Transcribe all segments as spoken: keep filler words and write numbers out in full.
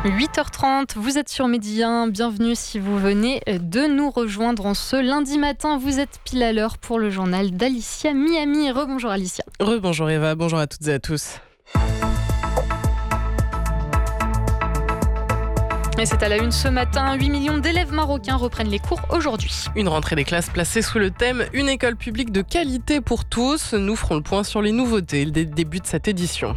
huit heures trente, vous êtes sur Midi un, bienvenue si vous venez de nous rejoindre en ce lundi matin. Vous êtes pile à l'heure pour le journal d'Alicia Miami. Rebonjour Alicia. Rebonjour Eva, bonjour à toutes et à tous. Et c'est à la une ce matin, huit millions d'élèves marocains reprennent les cours aujourd'hui. Une rentrée des classes placée sous le thème « Une école publique de qualité pour tous ». Nous ferons le point sur les nouveautés dès le début de cette édition.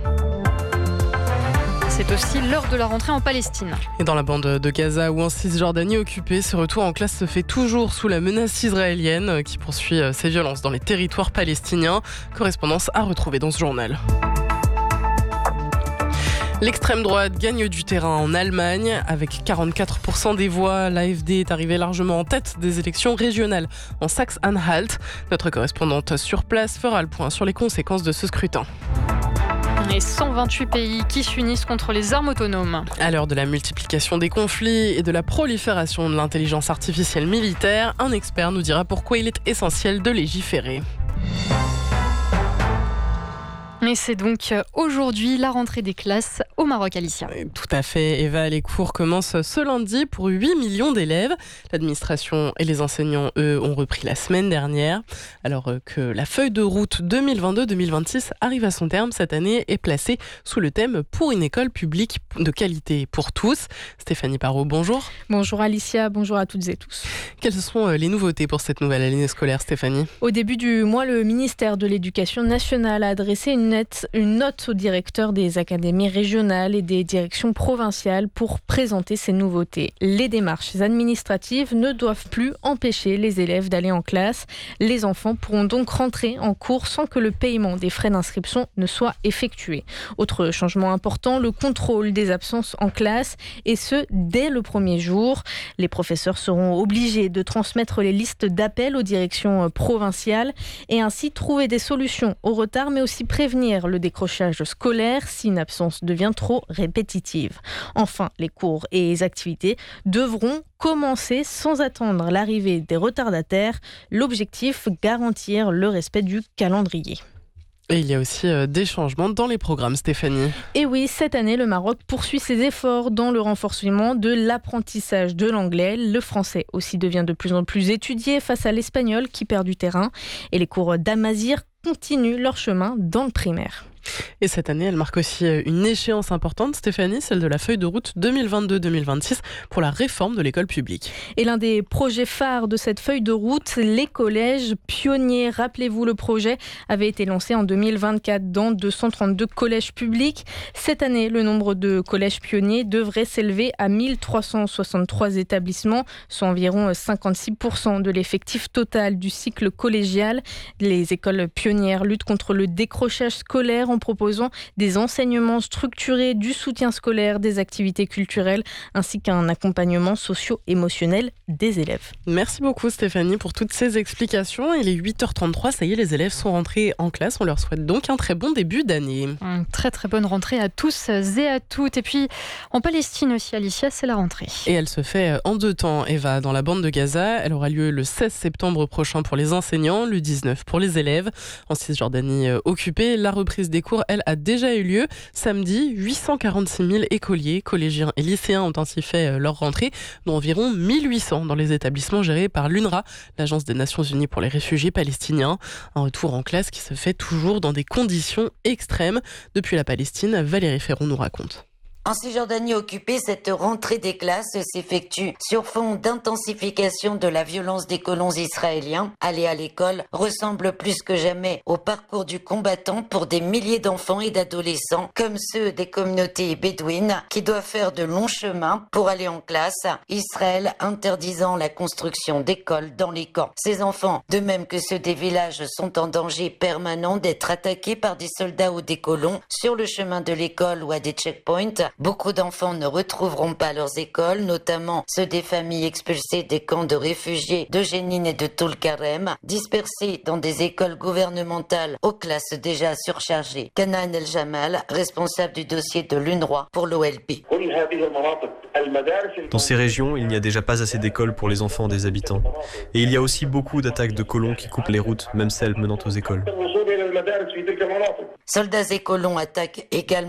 C'est aussi l'heure de la rentrée en Palestine. Et dans la bande de Gaza ou en Cisjordanie occupée, ce retour en classe se fait toujours sous la menace israélienne qui poursuit ses violences dans les territoires palestiniens. Correspondance à retrouver dans ce journal. L'extrême droite gagne du terrain en Allemagne. Avec quarante-quatre pour cent des voix, l'A F D est arrivée largement en tête des élections régionales en Saxe-Anhalt. Notre correspondante sur place fera le point sur les conséquences de ce scrutin. Et cent vingt-huit pays qui s'unissent contre les armes autonomes. À l'heure de la multiplication des conflits et de la prolifération de l'intelligence artificielle militaire, un expert nous dira pourquoi il est essentiel de légiférer. Et c'est donc aujourd'hui la rentrée des classes au Maroc, Alicia. Tout à fait, Eva. Les cours commencent ce lundi pour huit millions d'élèves. L'administration et les enseignants, eux, ont repris la semaine dernière. Alors que la feuille de route deux mille vingt-deux deux mille vingt-six arrive à son terme, cette année est placée sous le thème « Pour une école publique de qualité pour tous ». Stéphanie Parot, bonjour. Bonjour Alicia, bonjour à toutes et tous. Quelles sont les nouveautés pour cette nouvelle année scolaire, Stéphanie ? Au début du mois, le ministère de l'Éducation nationale a adressé une une note au directeur des académies régionales et des directions provinciales pour présenter ces nouveautés. Les démarches administratives ne doivent plus empêcher les élèves d'aller en classe. Les enfants pourront donc rentrer en cours sans que le paiement des frais d'inscription ne soit effectué. Autre changement important, le contrôle des absences en classe, et ce, dès le premier jour. Les professeurs seront obligés de transmettre les listes d'appels aux directions provinciales et ainsi trouver des solutions au retard, mais aussi prévenir le décrochage scolaire si une absence devient trop répétitive. Enfin, les cours et les activités devront commencer sans attendre l'arrivée des retardataires. L'objectif, garantir le respect du calendrier. Et il y a aussi euh, des changements dans les programmes, Stéphanie. Et oui, cette année, le Maroc poursuit ses efforts dans le renforcement de l'apprentissage de l'anglais. Le français aussi devient de plus en plus étudié face à l'espagnol qui perd du terrain. Et les cours d'Amazigh continuent leur chemin dans le primaire. Et cette année, elle marque aussi une échéance importante, Stéphanie, celle de la feuille de route deux mille vingt-deux deux mille vingt-six pour la réforme de l'école publique. Et l'un des projets phares de cette feuille de route, les collèges pionniers. Rappelez-vous, le projet avait été lancé en deux mille vingt-quatre dans deux cent trente-deux collèges publics. Cette année, le nombre de collèges pionniers devrait s'élever à mille trois cent soixante-trois établissements, soit environ cinquante-six pour cent de l'effectif total du cycle collégial. Les écoles pionnières luttent contre le décrochage scolaire en proposant des enseignements structurés, du soutien scolaire, des activités culturelles, ainsi qu'un accompagnement socio-émotionnel des élèves. Merci beaucoup Stéphanie pour toutes ces explications. Il est huit heures trente-trois, ça y est, les élèves sont rentrés en classe. On leur souhaite donc un très bon début d'année. Une très très bonne rentrée à tous et à toutes. Et puis en Palestine aussi, Alicia, c'est la rentrée. Et elle se fait en deux temps, Eva, dans la bande de Gaza. Elle aura lieu le seize septembre prochain pour les enseignants, le dix-neuf pour les élèves. En Cisjordanie occupée, la reprise des cours, elle, a déjà eu lieu. Samedi, huit cent quarante-six mille écoliers, collégiens et lycéens ont ainsi fait leur rentrée, dont environ mille huit cents dans les établissements gérés par l'U N R W A, l'Agence des Nations Unies pour les réfugiés palestiniens. Un retour en classe qui se fait toujours dans des conditions extrêmes. Depuis la Palestine, Valérie Ferron nous raconte. En Cisjordanie occupée, cette rentrée des classes s'effectue sur fond d'intensification de la violence des colons israéliens. Aller à l'école ressemble plus que jamais au parcours du combattant pour des milliers d'enfants et d'adolescents, comme ceux des communautés bédouines qui doivent faire de longs chemins pour aller en classe, Israël interdisant la construction d'écoles dans les camps. Ces enfants, de même que ceux des villages, sont en danger permanent d'être attaqués par des soldats ou des colons sur le chemin de l'école ou à des checkpoints. Beaucoup d'enfants ne retrouveront pas leurs écoles, notamment ceux des familles expulsées des camps de réfugiés de Jénine et de Toul-Karem, dispersés dans des écoles gouvernementales aux classes déjà surchargées. Canaan El-Jamal, responsable du dossier de l'U N R W A pour l'O L P. Dans ces régions, il n'y a déjà pas assez d'écoles pour les enfants des habitants. Et il y a aussi beaucoup d'attaques de colons qui coupent les routes, même celles menant aux écoles. Soldats et colons attaquent également